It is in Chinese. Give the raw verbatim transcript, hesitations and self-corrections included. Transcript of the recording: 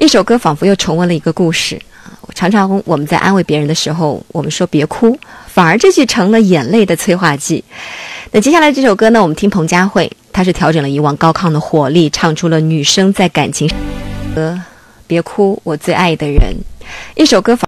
这首歌仿佛又重温了一个故事。常常我们在安慰别人的时候，我们说别哭，反而这句成了眼泪的催化剂。那接下来这首歌呢，我们听彭佳慧，她是调整了以往高亢的火力，唱出了女生在感情歌别哭我最爱的人。一首歌仿